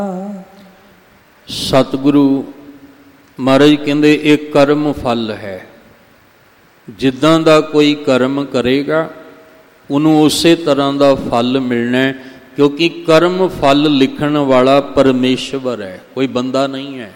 सतगुरु महाराज कहते एक कर्म फल है। जिद्दां दा कोई कर्म करेगा उन्होंने उसे तरह का फल मिलना है, क्योंकि कर्म फल लिखण वाला परमेश्वर है, कोई बंदा नहीं है।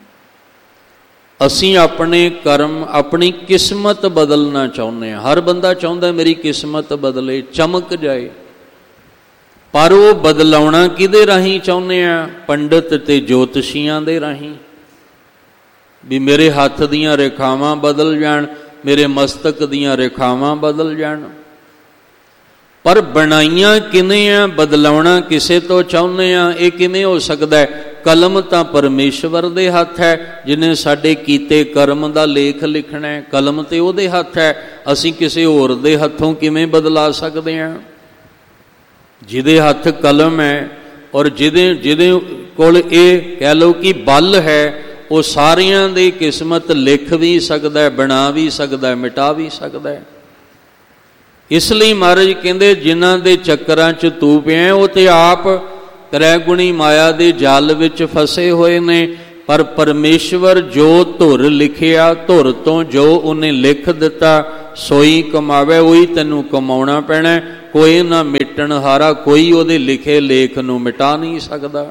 असी अपने कर्म अपनी किस्मत बदलना चाहुंदे हैं। हर बंदा चाहुंदा मेरी किस्मत बदले, चमक जाए, पर वो बदलाउणा किहदे राहीं चाहुंदे आ? पंडित ते ज्योतिषियां दे राहीं, भी मेरे हथ दीयां रेखावां बदल जाण, मेरे मस्तक दीयां रेखावां बदल जाण। पर बनाइयां किने आ, बदलाउणा किसे तो चाहुंदे आ, ये किवें हो सकदा है? कलम तां परमेश्वर दे हथ है, जिन्हें साडे कीते कर्म दा लेख लिखना है, कलम ते उहदे हथ है। असीं किसे होर दे हथों किवें बदला सकदे हां? जिहदे हथ कलम है और जिहदे कोल ये कह लो कि बल है, वो सारियां दी किस्मत लिख भी सकदा है, बना भी सकदा है, मिटा भी सकदा है। इसलिए महाराज कहंदे जिन्हां दे चक्करां च तू पिया वो ते आप त्रैगुणी माया दे जाल विच फसे होए ने। पर परमेश्वर जो धुर लिखिया, धुर तो जो उन्हें लिख दिता सोई कमावे, वही तैनूं कमाउणा पैणा। कोई ना मिटण हारा, कोई उहदे लिखे लेख नूं मिटा नहीं सकदा।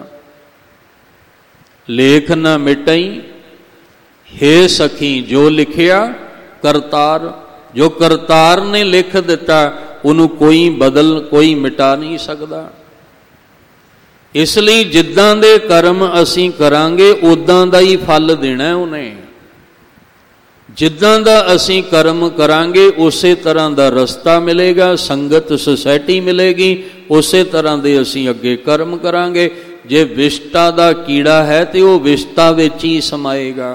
लेख ना मिटई हे सखी जो लिखिया करतार, जो करतार ने लिख दिता उन्होंने कोई बदल कोई मिटा नहीं सकता। इसलिए जिद्दां दे कर्म असीं करांगे उदां दा ही फल देना है उन्हें। जिद्दां दा असीं कर्म करांगे उसे तरह दा रस्ता मिलेगा, संगत सोसाइटी मिलेगी, उसे तरह दे असीं अगे कर्म करांगे। जे विष्टा दा कीड़ा है तो वह विष्टा विच ही समाएगा।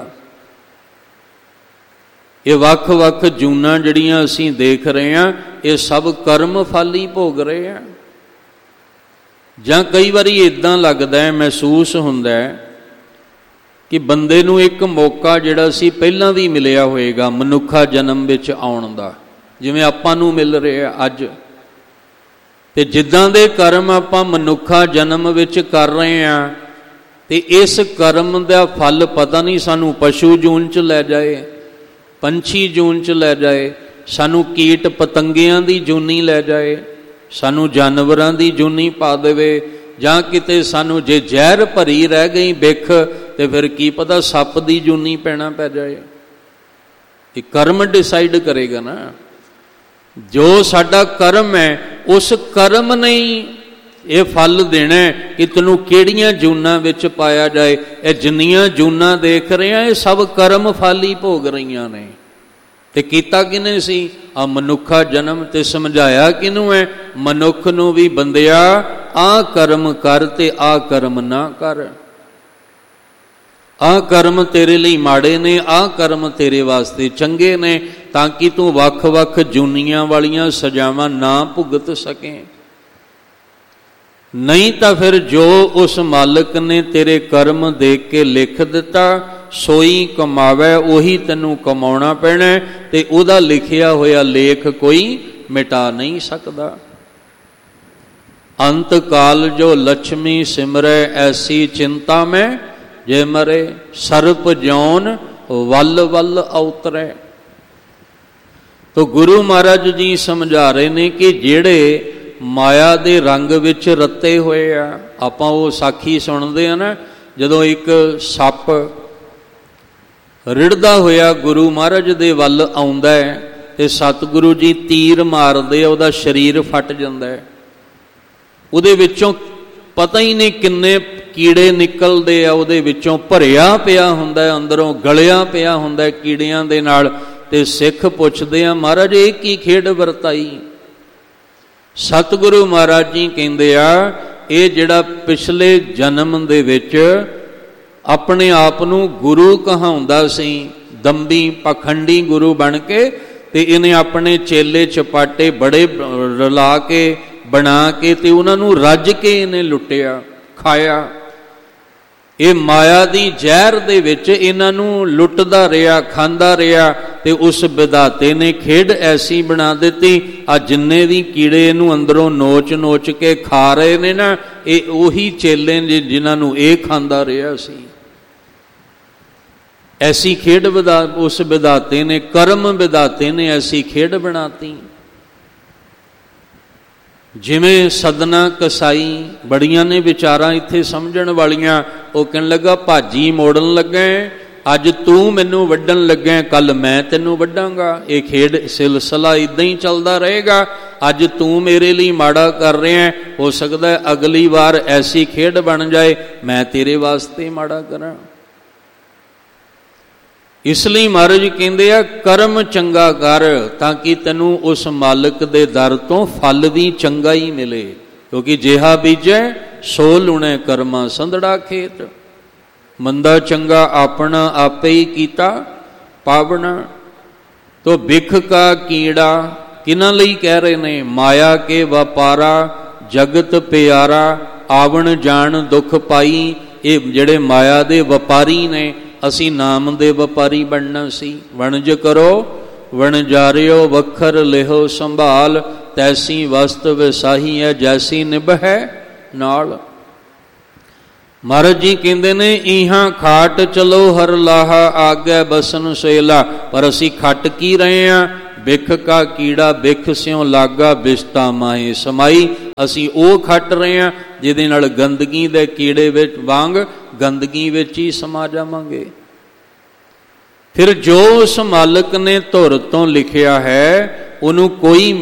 ये वख वख जूना जड़ियां असीं देख रहे हैं, ये सब कर्म फल ही भोग रहे हैं। जां कई बारी इदां लगदा है, महसूस हुंदा है कि बंदे नूं एक मौका जिहड़ा सी पहलां भी मिलिया होएगा मनुखा जन्म विच आउण दा, जिवें आपां नूं मिल रहे अज। ते जिद्दां दे कर्म आपां मनुखा जन्म विच कर रहे हैं, ते इस कर्म दा फल पता नहीं सानूं पशु जून च लै जाए, पंछी जून च लै जाए, सानू कीट पतंगियां दी जूनी लै जाए, सानू जानवरां दी जूनी पा देवे, जां किते सानू जे जहर भरी रह गई बिख ते फिर की पता सप दी जूनी पैना पै जाए। ये कर्म डिसाइड करेगा ना। जो साडा कर्म है उस कर्म ने ये फल देना है कि तैनूं किहड़ियां जूनां विच पाया जाए। ये जिन्नियां जूनां देख रहे हैं ये सब कर्म फल ही भोग रहीआं ने। ते कीता किने सी? आ मनुखा जन्म। ते समझाया किनूं है? मनुख नूं भी बंदिया आ कर्म कर ते आ कर्म ना कर। आ कर्म तेरे लिए माड़े ने, आ कर्म तेरे वास्ते चंगे ने, ताकि तू वख वख जूनियां वालियां सजावां ना भुगत सके। नहीं तो फिर जो उस मालिक ने तेरे कर्म देख के लिख दिता सोई कमावे, उही तैनूं कमाउणा पैणा, ते उहदा लिखिया होया लेख कोई मिटा नहीं सकता। अंत काल जो लक्ष्मी सिमरै ऐसी चिंता में जे मरे, सर्प जौन वल वल अवतरै। तो गुरु महाराज जी समझा रहे ने कि जेड़े माया दे रंग विच रत्ते होए आ। आपां वो साखी सुणदे आ ना, जदों एक सप रिड़दा होया गुरु महाराज दे वल आउंदा है ते सतगुरु जी तीर मारदे, उहदा शरीर फट जांदा है। उहदे विचों पता ही नहीं किन्ने कीड़े निकलदे आ, उहदे विचों भरिया पिया हुंदा है, अंदरों गलिया पिया हुंदा है कीड़ियां दे नाल। ते सिख पुछदे आ महाराज ये की खेड वरताई? सतगुरु महाराज जी कहंदे आ ये जिहड़ा पिछले जन्म दे विच अपने आप नूं गुरु कहाउंदा सी, दंभी पखंडी गुरु बन के, ते इन्हें अपने चेले चपाटे बड़े रला के बना के ते उन्हां नूं रज के इन्हें लुटिया खाया। ये माया दी जहर दे विच इन्हां नूं लुटदा रहा, खांदा रहा, ते उस विधाते ने खेड ऐसी बना दी। आ जिन्ने भी कीड़े इनू अंदरों नोच नोच के खा रहे ने ना, ਇਹ ਉਹੀ ਚੇਲੇ ਨੇ ਜਿਨ੍ਹਾਂ ਨੂੰ ਇਹ ਖਾਂਦਾ ਰਿਹਾ ਸੀ। ਐਸੀ ਖੇਡ ਉਸ ਵਿਧਾਤੇ ਨੇ, ਕਰਮ ਵਿਧਾਤੇ ਨੇ ਐਸੀ ਖੇਡ ਬਣਾਤੀ। ਜਿਵੇਂ ਸਦਨਾ ਕਸਾਈ, ਬੜੀਆਂ ਨੇ ਵਿਚਾਰਾਂ ਇੱਥੇ ਸਮਝਣ ਵਾਲੀਆਂ। ਉਹ ਕਹਿਣ ਲੱਗਾ ਭਾਜੀ ਮੋੜਨ ਲੱਗਾ, ਅੱਜ ਤੂੰ ਮੈਨੂੰ ਵੱਢਣ ਲੱਗਾ, ਕੱਲ ਮੈਂ ਤੈਨੂੰ ਵੱਢਾਂਗਾ। ਇਹ ਖੇਡ ਸਿਲਸਿਲਾ ਇੱਦਾਂ ਹੀ ਚੱਲਦਾ ਰਹੇਗਾ। ਅੱਜ ਤੂੰ ਮੇਰੇ ਲਈ ਮਾੜਾ ਕਰ ਰਿਹਾ, ਹੋ ਸਕਦਾ ਹੈ ਅਗਲੀ ਵਾਰ ਐਸੀ ਖੇਡ ਬਣ ਜਾਏ ਮੈਂ ਤੇਰੇ ਵਾਸਤੇ ਮਾੜਾ ਕਰਾਂ। ਇਸ ਲਈ ਮਹਾਰਾਜ ਕਹਿੰਦੇ ਆ ਕਰਮ ਚੰਗਾ ਕਰ ਤਾਂ ਕਿ ਤੈਨੂੰ ਉਸ ਮਾਲਕ ਦੇ ਦਰ ਤੋਂ ਫਲ ਵੀ ਚੰਗਾ ਹੀ ਮਿਲੇ। ਕਿਉਂਕਿ ਜਿਹਾ ਬੀਜੈ ਸੋ ਲੁਣੈ ਕਰਮਾ ਸੰਧੜਾ ਖੇਤ। ਮੰਦਾ ਚੰਗਾ ਆਪਣਾ ਆਪੇ ਹੀ ਕੀਤਾ ਪਾਵਣਾ। ਤੋ ਬਿਖ ਕਾ ਕੀੜਾ ਕਿਹਨਾਂ ਲਈ ਕਹਿ ਰਹੇ ਨੇ? ਮਾਇਆ ਕੇ ਵਪਾਰਾ ਜਗਤ ਪਿਆਰਾ ਆਵਣ ਜਾਣ ਦੁੱਖ ਪਾਈ। ਇਹ ਜਿਹੜੇ ਮਾਇਆ ਦੇ ਵਪਾਰੀ ਨੇ, ਅਸੀਂ ਨਾਮ ਦੇ ਵਪਾਰੀ ਬਣਨਾ ਸੀ। ਵਣਜ ਕਰੋ ਵਣਜਾਰਿਓ ਵੱਖਰ ਲਿਹੋ ਸੰਭਾਲ, ਤੈਸੀ ਵਸਤ ਵਿਸਾਹੀ ਹੈ ਜੈਸੀ ਨਿਭੈ ਨਾਲ। ਮਹਾਰਾਜ ਜੀ ਕਹਿੰਦੇ ਨੇ ਇਹਾਂ ਖਾਟ ਚਲੋ ਹਰ ਲਾਹਾ ਆਗੇ ਬਸਨ ਸੇਲਾ। ਪਰ ਅਸੀਂ ਖੱਟ ਕੀ ਰਹੇ ਹਾਂ? ਬਿਖ ਕਾ ਕੀੜਾ ਬਿਖ ਸਿਉ ਲਾਗਾ ਬਿਸਤਾ ਮਾਹੇ ਸਮਾਈ। ਅਸੀਂ ਉਹ ਖੱਟ ਰਹੇ ਹਾਂ ਜਿਹਦੇ ਨਾਲ ਗੰਦਗੀ ਦੇ ਕੀੜੇ ਵਿੱਚ ਵਾਂਗ ਗੰਦਗੀ ਵਿੱਚ ਹੀ ਸਮਾ ਜਾਵਾਂਗੇ। ਫਿਰ ਜੋ ਉਸ ਮਾਲਕ ਨੇ ਧੁਰ ਤੋਂ ਲਿਖਿਆ ਹੈ ਉਹਨੂੰ ਕੋਈ